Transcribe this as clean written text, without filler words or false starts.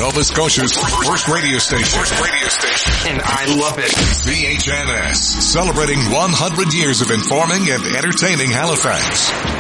Nova Scotia's first radio station. And I love it. VHNS, celebrating 100 years of informing and entertaining Halifax.